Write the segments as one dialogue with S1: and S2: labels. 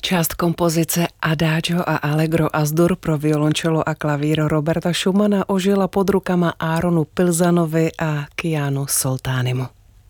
S1: Část kompozice Adagio a Allegro Asdur pro violoncello a klavír Roberta Schumana ožila pod rukama Aaronu Pilzanovi a Kianu Soltánimu.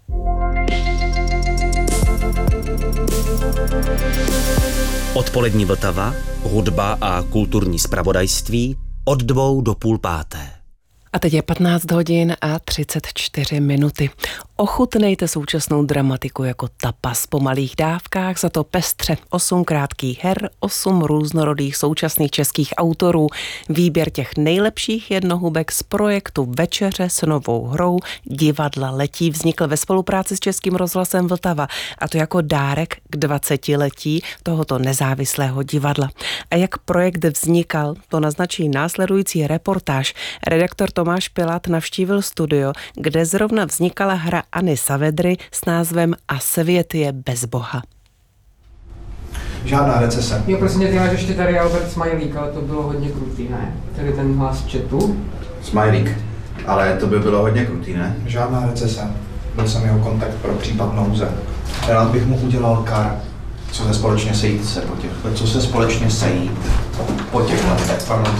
S2: Odpolední Vltava, hudba a kulturní zpravodajství od 2 do 4:30.
S1: A teď je 15 hodin a 34 minuty. Ochutnejte současnou dramatiku jako tapas po malých dávkách, za to pestře 8 krátkých her, 8 různorodých současných českých autorů, výběr těch nejlepších jednohubek z projektu Večeře s novou hrou Divadla letí vznikl ve spolupráci s Českým rozhlasem Vltava, a to jako dárek k 20letí tohoto nezávislého divadla. A jak projekt vznikal, to naznačí následující reportáž. Redaktor Tomáš Pilát navštívil studio, kde zrovna vznikala hra Anny Saavedry s názvem A svět je bez Boha.
S3: Žádná recese.
S4: Jo, prosím tě, ty máš ještě tady Albert Smajlík, ale to bylo hodně krutý, ne? Tady ten hlas chatu.
S3: Smajlík. Ale to by bylo hodně krutý, ne? Žádná recese. Byl jsem jeho kontakt pro případ nouze. Rád bych mu udělal kar. Co se společně sejít se po těch... Co se společně sejít po těch letech. Pardon,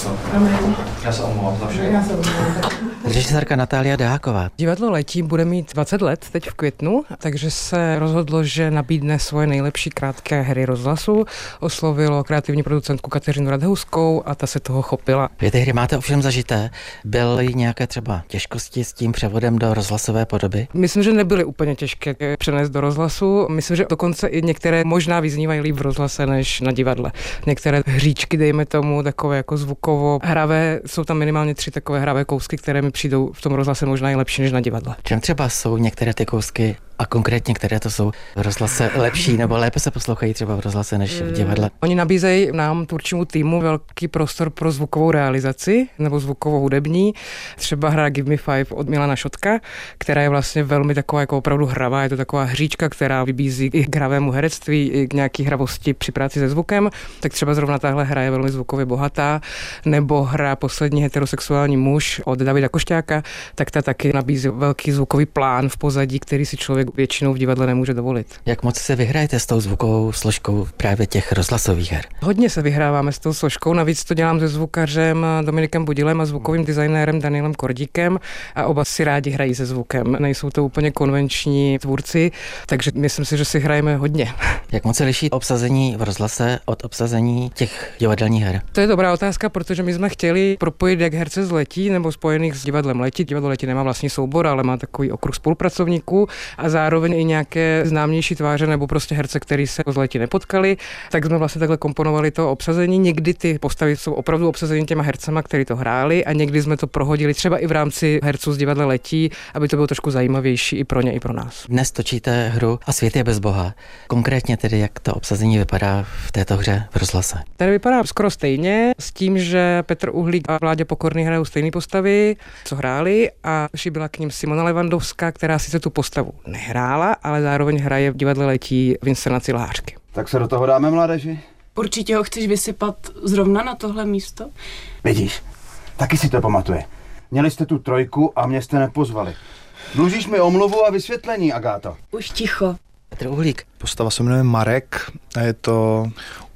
S3: já se omlouvám za všechno.
S5: Režisérka Natália Deháková.
S4: Divadlo letí bude mít 20 let teď v květnu, takže se rozhodlo, že nabídne svoje nejlepší krátké hry rozhlasu. Oslovilo kreativní producentku Kateřinu Radhouskou a ta se toho chopila.
S5: Vy ty hry máte ovšem zažité. Byly nějaké třeba těžkosti s tím převodem do rozhlasové podoby?
S4: Myslím, že nebyly úplně těžké přenést do rozhlasu. Myslím, že dokonce i některé možná vyznívají líp v rozhlase než na divadle. Některé hříčky, dejme tomu, takové jako zvukovo hravé, jsou tam minimálně 3 takové hravé kousky, které mi přijdou v tom rozhlase možná i lepší než na divadle.
S5: Čem třeba jsou některé ty kousky a konkrétně které to jsou v rozhlase lepší nebo lépe se poslouchají třeba v rozhlase než v divadle?
S4: Oni nabízejí nám, tvůrčímu týmu, velký prostor pro zvukovou realizaci nebo zvukovou hudební. Třeba hra Give Me Five od Milana Šotka, která je vlastně velmi taková jako opravdu hravá, je to taková hříčka, která vybízí i k hravému herectví, i k nějaký hravosti při práci se zvukem. Tak třeba zrovna tahle hra je velmi zvukově bohatá, nebo hra Poslední heterosexuální muž od Davida Košťáka, tak ta taky nabízí velký zvukový plán v pozadí, který si člověk většinou v divadle nemůže dovolit.
S5: Jak moc se vyhrajete s tou zvukovou složkou právě těch rozhlasových her?
S4: Hodně se vyhráváme s tou složkou, navíc to dělám se zvukařem Dominikem Budilem a zvukovým designérem Danielem Kordíkem a oba si rádi hrají se zvukem. Nejsou to úplně konvenční tvůrci, takže myslím si, že si hrajeme hodně.
S5: Jak moc se liší obsazení v rozhlase od obsazení těch divadelních her?
S4: To je dobrá otázka, protože my jsme chtěli propojit jak herce z letí nebo spojených s divadlem letí. Divadlo letí nemá vlastní soubor, ale má takový okruh spolupracovníků a zároveň i nějaké známější tváře nebo prostě herce, který se z letí nepotkali. Tak jsme vlastně takhle komponovali to obsazení. Někdy ty postavy jsou opravdu obsazení těma hercema, kteří to hráli, a někdy jsme to prohodili třeba i v rámci herců z divadla letí, aby to bylo trošku zajímavější i pro ně, i pro nás.
S5: Dnes točíte hru A svět je bez Boha. Konkrétně tedy, jak to obsazení vypadá v této hře v rozhlase?
S4: Tady vypadá skoro stejně, s tím, že Petr Uhlík a Vláďa Pokorný hrajou stejné postavy, co hráli, a byla k ním Simona Levandovská, která sice tu postavu nehrála, ale zároveň hraje v divadle letí v inscenaci Lhářky.
S3: Tak se do toho dáme, mládeži?
S6: Určitě ho chceš vysypat zrovna na tohle místo?
S3: Vidíš, taky si to pamatuje. Měli jste tu 3 a mě jste nepozvali. Dlužíš mi omluvu a vysvětlení, Agáto.
S6: Už ticho.
S5: Petr Uhlík.
S7: Postava se jmenuje Marek a je to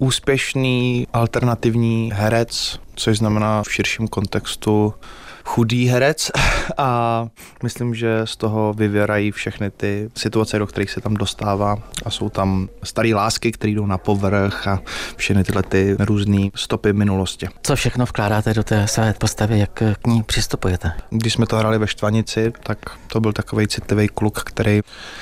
S7: úspěšný alternativní herec, což znamená v širším kontextu chudý herec, a myslím, že z toho vyvěrají všechny ty situace, do kterých se tam dostává, a jsou tam staré lásky, které jdou na povrch a všechny tyhle ty různé stopy minulosti.
S5: Co všechno vkládáte do té své postavy, jak k ní přistupujete?
S7: Když jsme to hráli ve Štvanici, tak to byl takovej citlivý kluk, který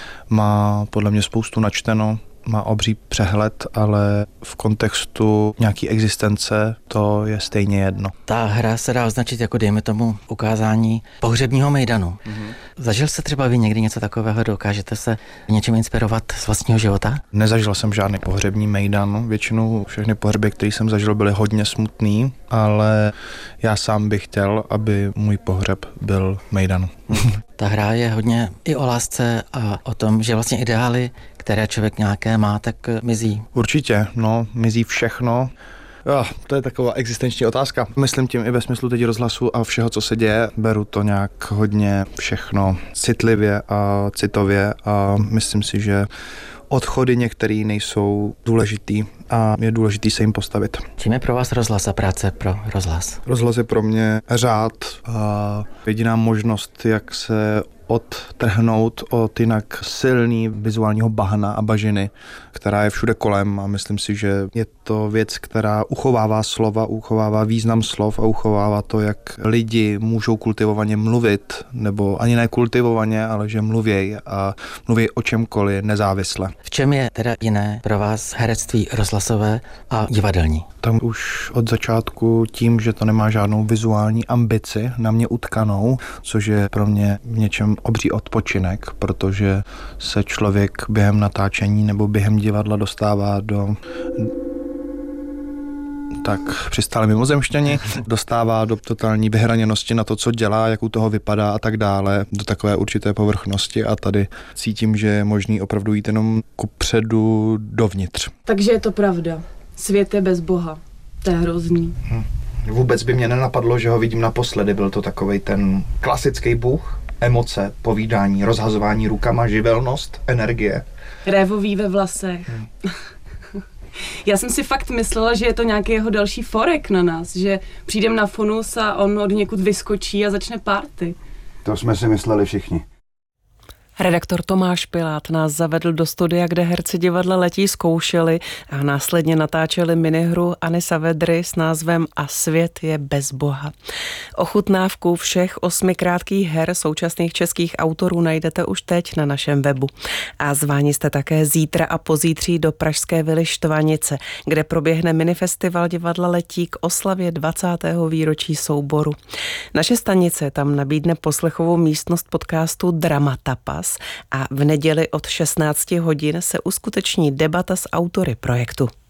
S7: má podle mě spoustu načteno, má obří přehled, ale v kontextu nějaký existence to je stejně jedno.
S5: Ta hra se dá označit jako, dejme tomu, ukázání pohřebního mejdanu. Zažil jste třeba vy někdy něco takového? Dokážete se něčím inspirovat z vlastního života?
S7: Nezažil jsem žádný pohřební mejdan. Většinou všechny pohřby, které jsem zažil, byly hodně smutný, ale já sám bych chtěl, aby můj pohřeb byl mejdan.
S5: Ta hra je hodně i o lásce a o tom, že vlastně ideály, které člověk nějaké má, tak mizí.
S7: Určitě, mizí všechno. To je taková existenční otázka. Myslím tím i ve smyslu teď rozhlasu a všeho, co se děje. Beru to nějak hodně všechno citlivě a citově a myslím si, že odchody některé nejsou důležitý a je důležitý se jim postavit.
S5: Čím je pro vás rozhlas a práce pro rozhlas?
S7: Rozhlas je pro mě řád a jediná možnost, jak se odtrhnout od jinak silný vizuálního bahna a bažiny, která je všude kolem, a myslím si, že je to věc, která uchovává slova, uchovává význam slov a uchovává to, jak lidi můžou kultivovaně mluvit, nebo ani ne kultivovaně, ale že mluvěj a mluví o čemkoliv nezávisle.
S5: V čem je teda jiné pro vás herectví rozhlasové a divadelní?
S7: Tam už od začátku tím, že to nemá žádnou vizuální ambici na mě utkanou, což je pro mě v něčem obří odpočinek, protože se člověk během natáčení nebo během divadla dostává do přistále mimozemšťani, dostává do totální vyhraněnosti na to, co dělá, jak u toho vypadá a tak dále, do takové určité povrchnosti, a tady cítím, že je možný opravdu jít jenom kupředu dovnitř.
S6: Takže je to pravda. Svět je bez Boha. To je hrozný.
S3: Vůbec by mě nenapadlo, že ho vidím naposledy. Byl to takovej ten klasický Bůh. Emoce, povídání, rozhazování rukama, živelnost, energie.
S6: Révový ve vlasech. Já jsem si fakt myslela, že je to nějaký jeho další forek na nás, že přijdem na Fonus a on od někud vyskočí a začne party.
S8: To jsme si mysleli všichni.
S1: Redaktor Tomáš Pilát nás zavedl do studia, kde herci divadla Letí zkoušeli a následně natáčeli minihru Anny Saavedry s názvem A svět je bez Boha. Ochutnávku všech 8 krátkých her současných českých autorů najdete už teď na našem webu. A zváni jste také zítra a pozítří do pražské vily Štvanice, kde proběhne minifestival divadla Letí k oslavě 20. výročí souboru. Naše stanice tam nabídne poslechovou místnost podcastu Drama Tapas a v neděli od 16 hodin se uskuteční debata s autory projektu.